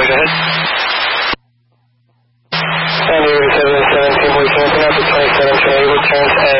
runway, go ahead. San Diego 717, we're camping up at 27 Trinity, turns